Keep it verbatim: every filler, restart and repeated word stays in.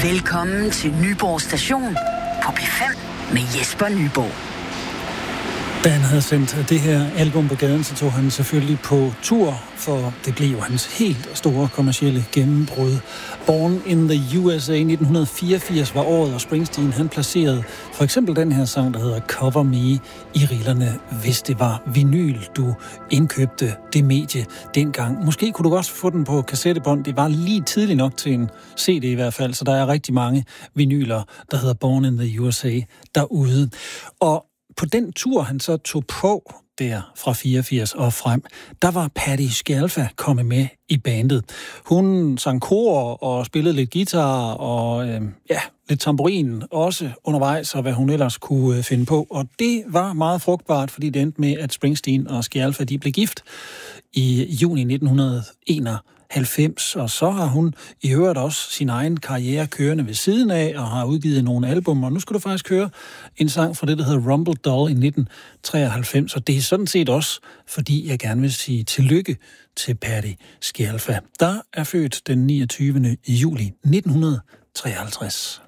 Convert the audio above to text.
Velkommen til Nyborg Station på P fem med Jesper Nyborg. Da han havde sendt det her album på gaden, så tog han selvfølgelig på tur, for det blev jo hans helt store kommercielle gennembrud. Born in the U S A nitten fireogfirs var året, og Springsteen han placerede for eksempel den her sang, der hedder Cover Me, i rillerne, hvis det var vinyl, du indkøbte det medie dengang. Måske kunne du også få den på kassettebånd. Det var lige tidligt nok til en C D i hvert fald, så der er rigtig mange vinyler, der hedder Born in the U S A derude. Og på den tur, han så tog på der fra fireogfirs og frem, der var Patti Scialfa kommet med i bandet. Hun sang kor og spillede lidt guitar og øh, ja, lidt tamburin også undervejs, og hvad hun ellers kunne finde på. Og det var meget frugtbart, fordi det endte med, at Springsteen og Scialfa, de blev gift i juni nitten enoghalvfems, og så har hun i øvrigt også sin egen karriere kørende ved siden af, og har udgivet nogle album, og nu skal du faktisk høre en sang fra det, der hedder Rumble Doll i nitten treoghalvfems, og det er sådan set også, fordi jeg gerne vil sige tillykke til Patti Scialfa, der er født den niogtyvende juli nitten treoghalvtreds.